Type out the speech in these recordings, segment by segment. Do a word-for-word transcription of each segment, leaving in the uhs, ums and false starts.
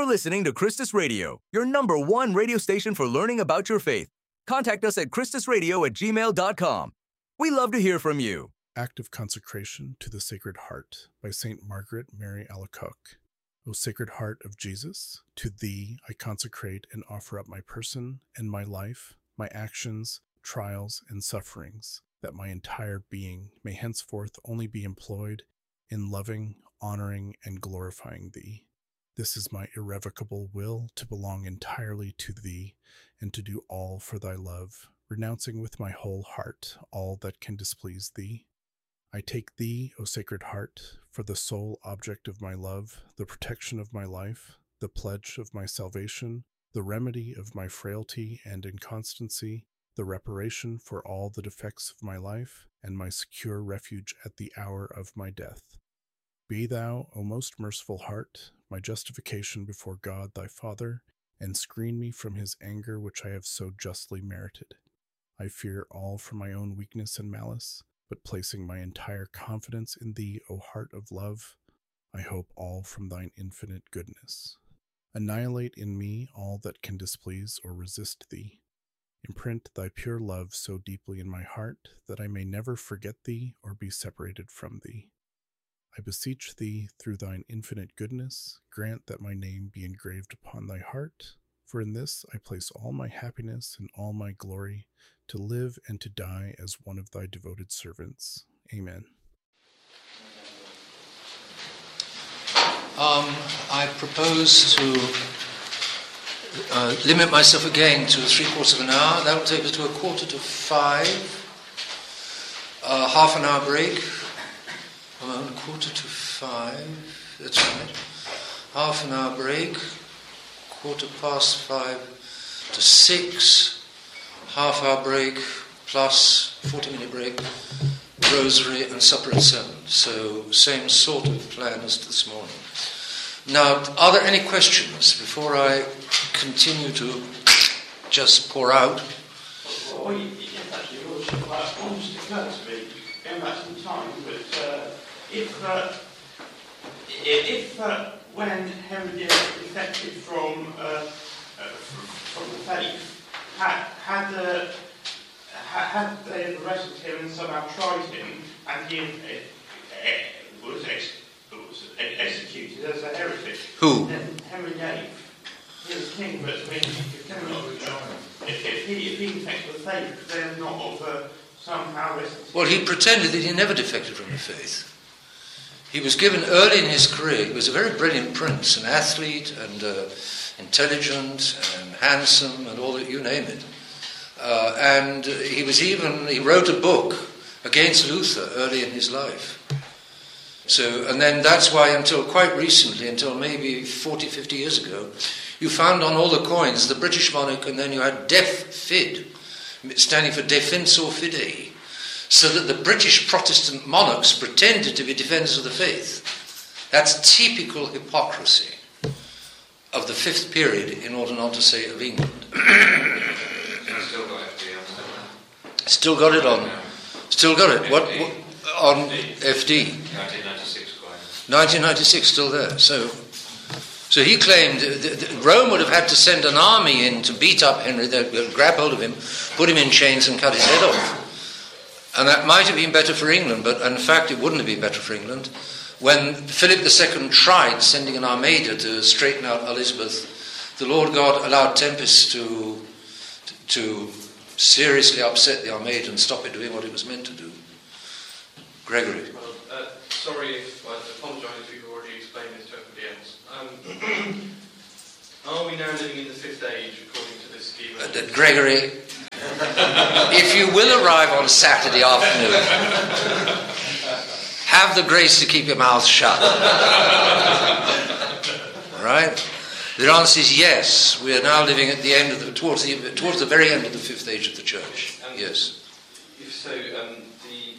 You're listening to Christus Radio, your number one radio station for learning about your faith. Contact us at christus radio at gmail dot com. We love to hear from you. Act of Consecration to the Sacred Heart by Saint Margaret Mary Alacoque. O Sacred Heart of Jesus, to Thee I consecrate and offer up my person and my life, my actions, trials, and sufferings, that my entire being may henceforth only be employed in loving, honoring, and glorifying Thee. This is my irrevocable will to belong entirely to Thee and to do all for Thy love, renouncing with my whole heart all that can displease Thee. I take Thee, O Sacred Heart, for the sole object of my love, the protection of my life, the pledge of my salvation, the remedy of my frailty and inconstancy, the reparation for all the defects of my life, and my secure refuge at the hour of my death. Be Thou, O most merciful Heart, my justification before God Thy Father, and screen me from His anger which I have so justly merited. I fear all from my own weakness and malice, but placing my entire confidence in Thee, O Heart of love, I hope all from Thine infinite goodness. Annihilate in me all that can displease or resist Thee. Imprint Thy pure love so deeply in my heart that I may never forget Thee or be separated from Thee. I beseech Thee, through Thine infinite goodness, grant that my name be engraved upon Thy heart, for in this I place all my happiness and all my glory, to live and to die as one of Thy devoted servants. Amen. Um, I propose to uh, limit myself again to three quarters of an hour. That will take us to a quarter to five. Uh, half an hour break. Well, a quarter to five. That's right. Half an hour break. Quarter past five to six. Half hour break plus forty minute break, rosary and supper at seven. So same sort of plan as this morning. Now, are there any questions before I continue to just pour out? Well, you, yes, actually, Your Lordship, uh, one just occurred to me, going back some time, but uh, if, uh, if uh, when Henry the Eighth defected from, uh, uh, from the faith, Had had, uh, had they arrested him and somehow tried him, and he uh, was, ex- was executed as a heretic. Who? Then Henry the Eighth. He was king, but I mean, if, if, if he if he defected from the faith, then not of uh, somehow arrested. Well, he pretended that he never defected from the faith. He was given early in his career. He was a very brilliant prince, an athlete, and uh, intelligent and handsome, and all that, you name it. Uh, and he was even he wrote a book against Luther early in his life. So, and then that's why until quite recently, until maybe forty, fifty years ago, you found on all the coins the British monarch, and then you had Def Fid, standing for Defensor Fidei. So that the British Protestant monarchs pretended to be defenders of the faith. That's typical hypocrisy of the fifth period, in order not to say of England. Still got F D on. Still got it on. Still got it. What, what on F D? nineteen ninety-six coin. nineteen ninety-six, still there. So, so he claimed that Rome would have had to send an army in to beat up Henry. They'd grab hold of him, put him in chains, and cut his head off. And that might have been better for England, but in fact it wouldn't have been better for England. When Philip the Second tried sending an armada to straighten out Elizabeth, the Lord God allowed tempests to, to seriously upset the armada and stop it doing what it was meant to do. Gregory. Well, uh, sorry if I apologise if you've already explained this to everybody else. Um, are we now living in the fifth age according to this scheme? Uh, Gregory, if you will arrive on Saturday afternoon, have the grace to keep your mouth shut. Right? The answer is yes. We are now living at the end of the towards the towards the very end of the fifth age of the church. Um, yes. If so, um, the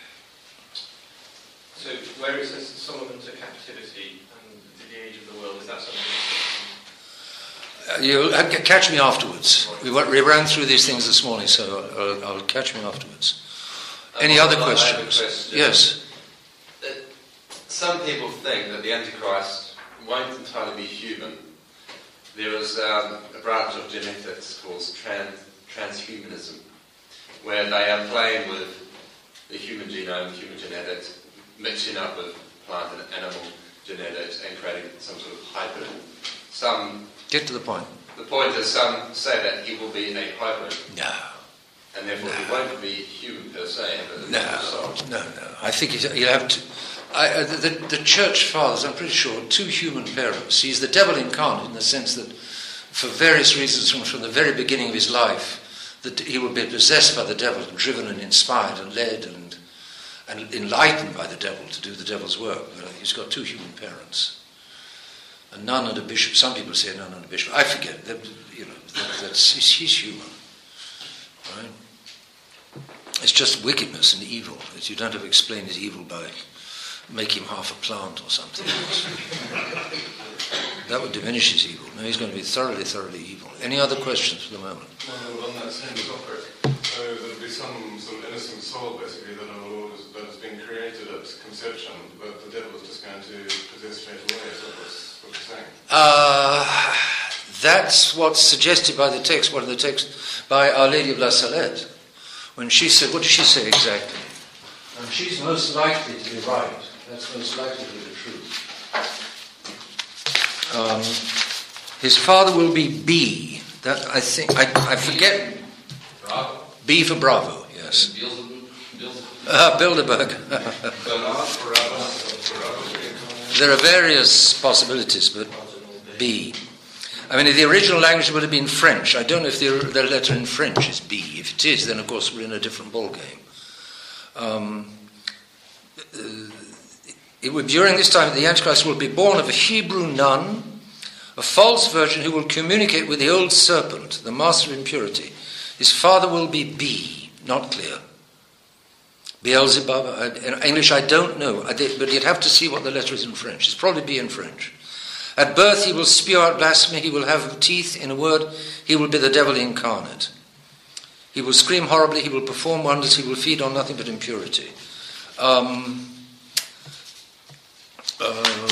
so where it says Solomon to captivity and the age of the world, is that something? Uh, you'll uh, catch me afterwards. We, we ran through these things this morning, so I'll, I'll catch me afterwards. Um, Any other I questions? have a question. Yes. Uh, Some people think that the Antichrist won't entirely be human, There is um, a branch of genetics called trans, transhumanism, where they are playing with the human genome, human genetics, mixing up with plant and animal genetics and creating some sort of hybrid. Some Get to the point. The point is some say that he will be a hybrid. No. And therefore no. he won't be human per se. But No, soul. no, no. I think you'll have to... I, uh, the, the church fathers, I'm pretty sure, two human parents. He's the devil incarnate in the sense that for various reasons from, from the very beginning of his life, that he will be possessed by the devil, and driven and inspired and led and, and enlightened by the devil to do the devil's work. But he's got two human parents. A nun and a bishop. Some people say a nun and a bishop. I forget. That, you know, that, that's, he's, he's human. Right? It's just wickedness and evil. It's, you don't have to explain his evil by make him half a plant or something. That would diminish his evil. No, he's going to be thoroughly, thoroughly evil. Any other questions for the moment? Well, on that same topic, so there'll be some sort of innocent soul, basically, that our Lord has, that has been created at conception, but the devil is just going to possess straight away. Is that what's, what you're saying? Uh, that's what's suggested by the text, one of the texts by Our Lady of La Salette. When she said, what did she say exactly? And she's most likely to be right. That's most likely to be the truth. Um, his father will be B. That I think I, I forget. Bravo. B for Bravo. Yes. Bilderberg. Uh, Bilderberg. There are various possibilities, but B. I mean, the original language would have been French. I don't know if the, the letter in French is B. If it is, then of course we're in a different ballgame. Um, uh, it would, during this time, the Antichrist will be born of a Hebrew nun, a false virgin who will communicate with the old serpent, the master of impurity. His father will be B, not clear. Beelzebub, uh, in English I don't know, but you'd have to see what the letter is in French. It's probably B in French. At birth he will spew out blasphemy, he will have teeth, in a word, he will be the devil incarnate. He will scream horribly, he will perform wonders, he will feed on nothing but impurity. Um, um,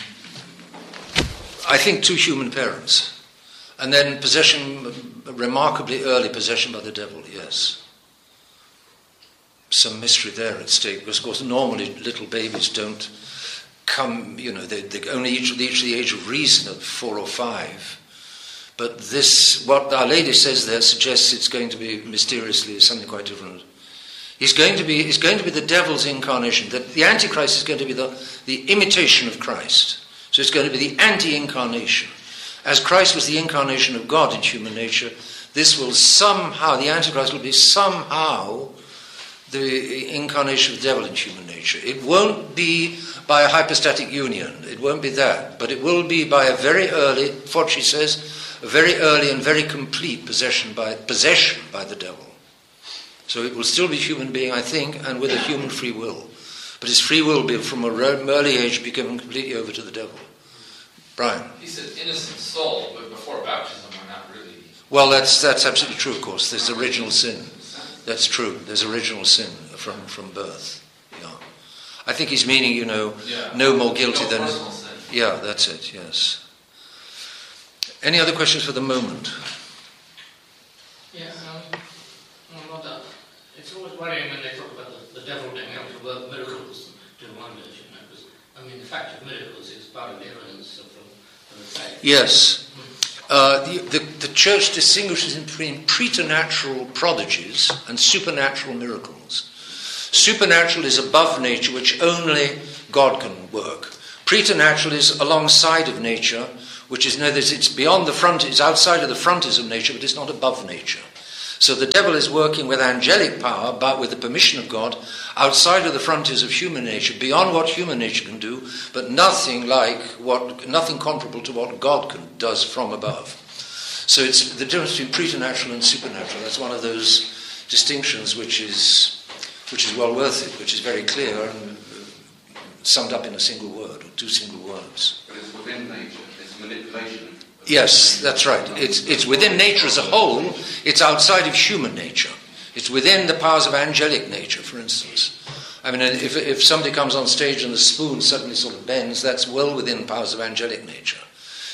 I think two human parents. And then possession, remarkably early possession by the devil, yes. Some mystery there at stake, because of course normally little babies don't come, you know, they, they only reach the age of reason at four or five. But this, what Our Lady says there, suggests it's going to be mysteriously something quite different. He's going to be, he's going to be the devil's incarnation. That the Antichrist is going to be the, the imitation of Christ. So it's going to be the anti-incarnation. As Christ was the incarnation of God in human nature, this will somehow, the Antichrist will be somehow the incarnation of the devil in human nature. It won't be by a hypostatic union. It won't be that. But it will be by a very early, Fauci says, a very early and very complete possession by possession by the devil. So it will still be a human being, I think, and with a human free will. But his free will will be from an early age be given completely over to the devil. Brian? He said innocent soul, but before baptism we're not really... Well, that's that's absolutely true, of course. There's original sin. That's true. There's original sin from, from birth. Yeah. I think he's meaning, you know, yeah. no more guilty no than... Sin. Yeah, that's it, yes. Any other questions for the moment? Yeah, um, well, that, it's always worrying when they talk about the, the devil being able to work miracles and do wonders, you know, because, I mean, the fact of miracles is part of the evidence of the, of the faith. Yes. Uh, the, the, the church distinguishes between preternatural prodigies and supernatural miracles. Supernatural is above nature, which only God can work. Preternatural is alongside of nature, which is, no, it's beyond the front, it's outside of the frontiers of nature, but it's not above nature. So the devil is working with angelic power, but with the permission of God, outside of the frontiers of human nature, beyond what human nature can do, but nothing like what, nothing comparable to what God can, does from above. So it's the difference between preternatural and supernatural. That's one of those distinctions which is, which is well worth it, which is very clear and summed up in a single word or two single words. But it's within nature. It's manipulation. Yes, that's right. It's it's within nature as a whole. It's outside of human nature. It's within the powers of angelic nature, for instance. I mean, if if somebody comes on stage and the spoon suddenly sort of bends, that's well within the powers of angelic nature.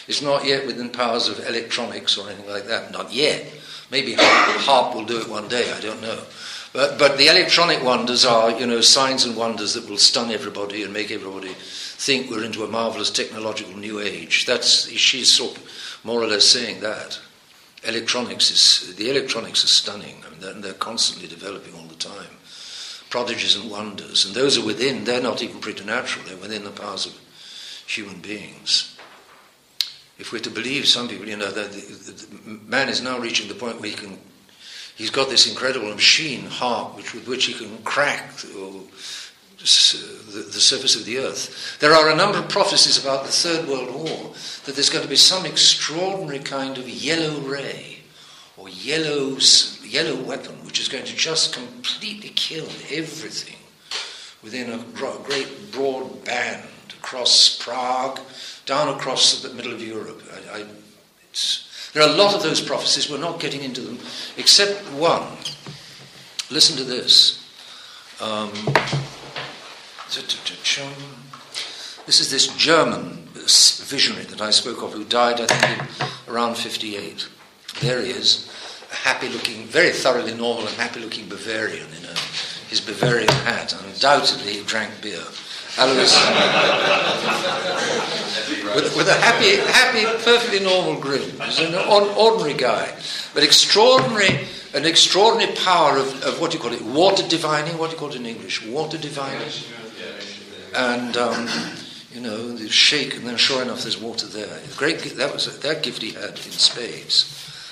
It's not yet within powers of electronics or anything like that. Not yet. Maybe HAARP, HAARP will do it one day, I don't know. But, but the electronic wonders are, you know, signs and wonders that will stun everybody and make everybody think we're into a marvelous technological new age. That's, she's sort of more or less saying that. Electronics is, the electronics are stunning. I mean, they're, they're constantly developing all the time. Prodigies and wonders. And those are within, they're not even preternatural, they're within the powers of human beings. If we're to believe some people, you know, that the, the, the man is now reaching the point where he can, he's got this incredible machine, HAARP, which, with which he can crack the, the, the surface of the earth. There are a number of prophecies about the Third World War, that there's going to be some extraordinary kind of yellow ray, or yellow, yellow weapon, which is going to just completely kill everything within a great broad band across Prague, down across the middle of Europe. I, I, it's, there are a lot of those prophecies. We're not getting into them, except one. Listen to this. Um, this is this German visionary that I spoke of, who died, I think, in around fifty-eight. There he is, a happy-looking, very thoroughly normal and happy-looking Bavarian in a, his Bavarian hat. Undoubtedly, he drank beer. Alois, with, with a happy, happy, perfectly normal grin. He's an ordinary guy, but extraordinary, an extraordinary power of, of what do you call it, water divining. What do you call it in English? Water divining. And um, you know, the shake, and then sure enough, there's water there. Great, that was that gift he had in spades.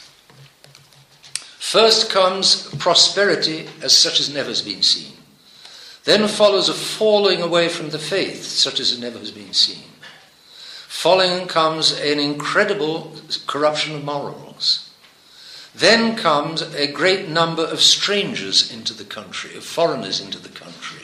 First comes prosperity as such as never has been seen. Then follows a falling away from the faith, such as it never has been seen. Following comes an incredible corruption of morals. Then comes a great number of strangers into the country, of foreigners into the country.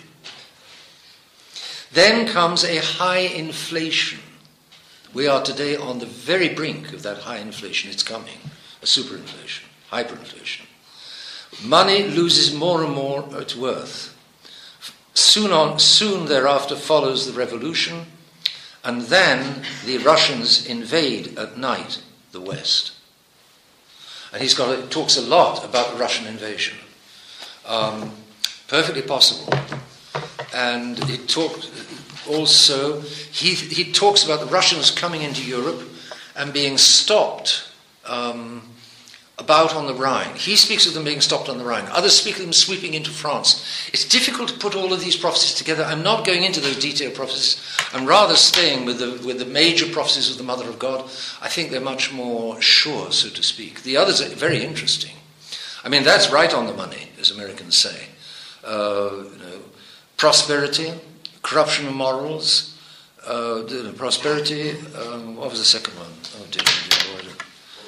Then comes a high inflation. We are today on the very brink of that high inflation. It's coming, a superinflation, hyperinflation. Money loses more and more its worth. Soon on, soon thereafter follows the revolution, and then the Russians invade at night the West. And he's got he talks a lot about the Russian invasion. Um, perfectly possible. And he talked also, he, he talks about the Russians coming into Europe and being stopped um, about on the Rhine. He speaks of them being stopped on the Rhine. Others speak of them sweeping into France. It's difficult to put all of these prophecies together. I'm not going into those detailed prophecies. I'm rather staying with the, with the major prophecies of the Mother of God. I think they're much more sure, so to speak. The others are very interesting. I mean, that's right on the money, as Americans say. Uh, you know, prosperity, corruption of morals, uh, prosperity, um, what was the second one? Oh dear, dear, dear.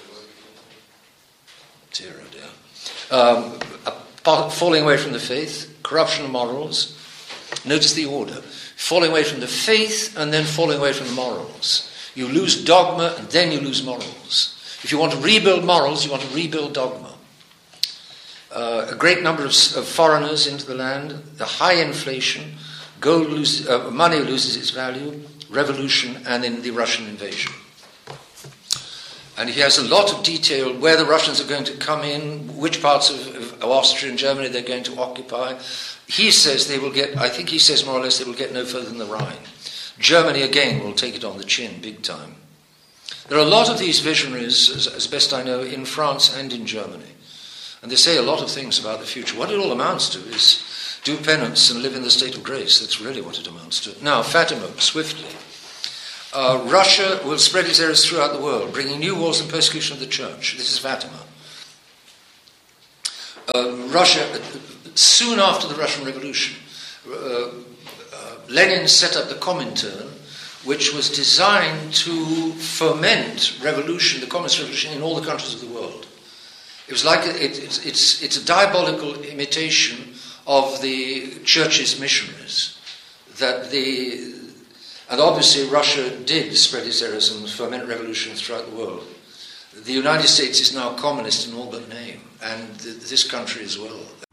Dear, oh dear. Um, falling away from the faith, corruption of morals. Notice the order. Falling away from the faith and then falling away from the morals. You lose dogma and then you lose morals. If you want to rebuild morals, you want to rebuild dogma. Uh, a great number of, of foreigners into the land, the high inflation, gold loses, uh, money loses its value, revolution, and then the Russian invasion. And he has a lot of detail where the Russians are going to come in, which parts of, of Austria and Germany they're going to occupy. He says they will get, I think he says more or less they will get no further than the Rhine. Germany again will take it on the chin big time. There are a lot of these visionaries, as, as best I know, in France and in Germany. And they say a lot of things about the future. What it all amounts to is do penance and live in the state of grace. That's really what it amounts to. Now, Fatima, swiftly. Uh, Russia will spread its errors throughout the world, bringing new wars and persecution of the church. This is Fatima. Uh, Russia, soon after the Russian Revolution, uh, uh, Lenin set up the Comintern, which was designed to foment revolution, the communist revolution, in all the countries of the world. It was like a, it, it's, it's, it's a diabolical imitation of the church's missionaries. That the and obviously Russia did spread its errors and foment revolution throughout the world. The United States is now communist in all but name, and th- this country as well.